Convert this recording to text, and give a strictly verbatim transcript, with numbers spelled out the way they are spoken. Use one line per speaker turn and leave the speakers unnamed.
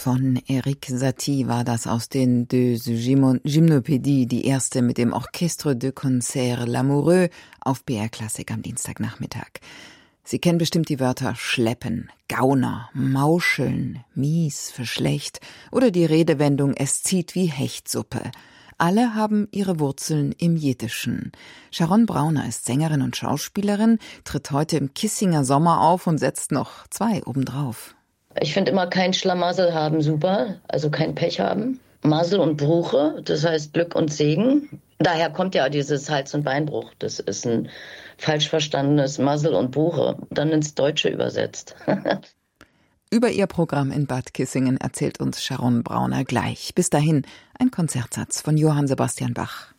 Von Erik Satie war das aus den Deux Gymnopédies, die erste mit dem Orchestre de Concert L'Amoureux auf B R Klassik am Dienstagnachmittag. Sie kennen bestimmt die Wörter schleppen, Gauner, mauscheln, mies für schlecht oder die Redewendung es zieht wie Hechtsuppe. Alle haben ihre Wurzeln im Jiddischen. Sharon Brauner ist Sängerin und Schauspielerin, tritt heute im Kissinger Sommer auf und setzt noch zwei obendrauf.
Ich finde immer kein Schlamassel haben super, also kein Pech haben. Masel und Bruche, das heißt Glück und Segen. Daher kommt ja dieses Hals- und Beinbruch. Das ist ein falsch verstandenes Masel und Buche, dann ins Deutsche übersetzt.
Über ihr Programm in Bad Kissingen erzählt uns Sharon Brauner gleich. Bis dahin ein Konzertsatz von Johann Sebastian Bach.